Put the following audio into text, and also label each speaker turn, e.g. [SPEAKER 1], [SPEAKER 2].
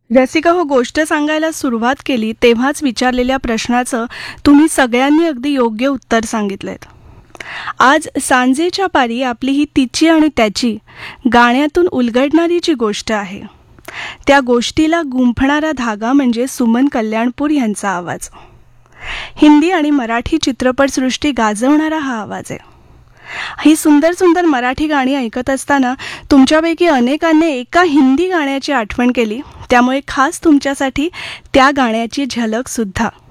[SPEAKER 1] रसिका हो, गोष्ट सांगायला सुरुवात केली तेव्हाच विचारलेल्या प्रश्नाचं तुम्ही सगळ्यांनी अगदी योग्य उत्तर सांगितलंय. आज सांजेच्या पारी आपली ही तिची आणि त्याची गाण्यातून उलगडणारी जी गोष्ट आहे, त्या गोष्टीला गुंफणारा धागा म्हणजे सुमन कल्याणपूर यांचा आवाज. हिंदी आणि मराठी चित्रपटसृष्टी गाजवणारा हा आवाज आहे. ही सुंदर सुंदर मराठी गाणी ऐकत असताना तुमच्यापैकी अनेकांनी एका हिंदी गाण्याची आठवण केली, त्यामुळे खास तुमच्यासाठी त्या गाण्याची झलक सुद्धा.